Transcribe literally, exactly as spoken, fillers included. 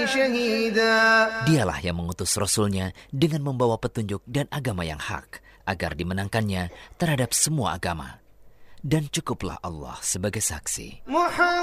شهيدا. Dialah yang mengutus Rasulnya dengan membawa petunjuk dan agama yang hak, agar dimenangkannya terhadap semua agama. Dan cukuplah Allah sebagai saksi.